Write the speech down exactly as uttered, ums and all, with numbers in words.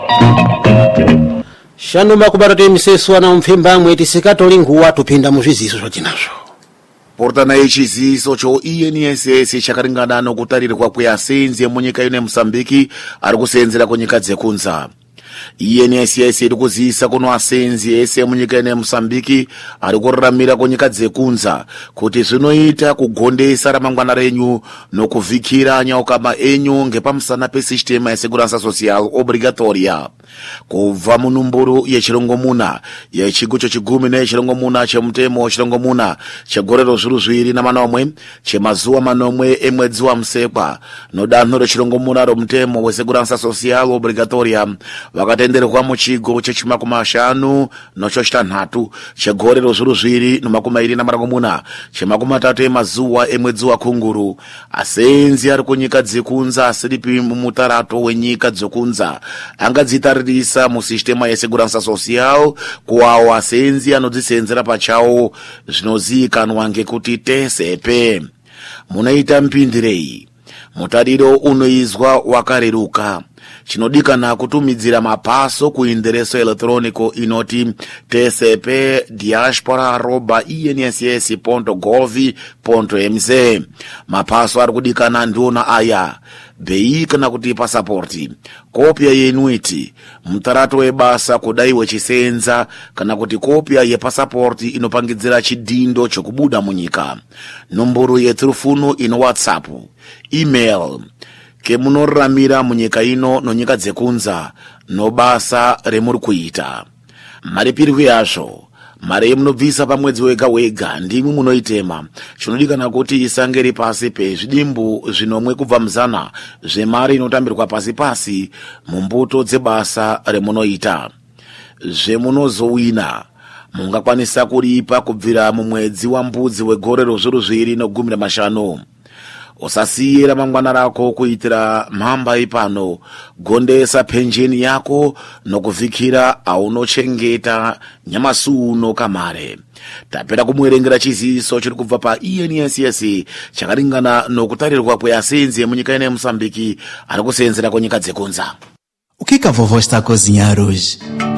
Shanu makubarate mseso na mfimba mweti sikatoli nguwa tupinda muzviziso zvotinazo. Portana ichiziso cho I N S S chakaringana nokutarirwa kweasenzi emunyika ine Mozambique ari kusenzera kunyika dzekunza. I N S S iri kuzisa kuno asenzi ese munyika ine Mozambique ari kuraramira kunyika dzekunza kuti zvinoita kugondesa ramangwana renyu nokuvhikira nyaukama enyu ngepamusana pesistema yesegurança social obligatoria. Kubva munumburu yechirongomuna yechigucho chigumi nechirongomuna chemutemo chirongomuna chegorero zviru zviri namanomwe chemazuva manomwe emwedzi wa Msekwa nodanho rechirongomuna romutemo wesegurança social obligatoria vakatenderwa muchigo chechimakumi mashanu nochochitanhatu chegorero zviru zviri nomakumi mairi namarongomuna chemakumi matatu emazuva emwedzi wa Kunguru. Asenzi ari kunyika dzekunza asiripi mumutarato wenyika dzekunza angadzitarisa musistema yesegurança social kuwawo asenzi anodzisenzera pachawo zvinozikanwa ngekuti T C P. Munoita mpindirei mutariro unoizwa wakareruka chinodikana kutumidzira mapaso kuindereso elektroniko inoti T C P diaspora arroba I N S S ponto gov ponto M Z. Mapaso ari kudikana ndiona aya: bei kana kuti pasaporti, kopia yenuiti, mutarato webasa kudai wechisenza kana kuti kopia yepasaporti inopangidzira chidindo chokubuda munyika, nomboro yetelefoni ino WhatsApp, email kemunoramira munyika ino nonyika dzekunza nobasa remuri kuita. Maripirwe yazvo mari yemunobvisa pamwedzi wega wega ndimwe munoitema chinodikana kuti isange ri pasi pezvidimbu zvinomwe kubva muzana zvemari inotambirwa pasi pasi mumbuto dzebasa remunoita. Zvemunozowina mungakwanisa kuripa kubvira mumwedzi wa Mbudzi wegorero zviru zviri nogumi namashanu. Usasiyira mangwana rako kuitira mhamba ipano, gondesa penjeni yako nokuvhikira aunochengeta nyamasuno kamare. Tapera kumuerengera chiziso chiri kubva pa I N S S chakaringana nokutarirwa kweasenzi emunyika ine Mozambique ari kusenzera kunyika dzekunza. O que que a vovó está a cozinhar hoje?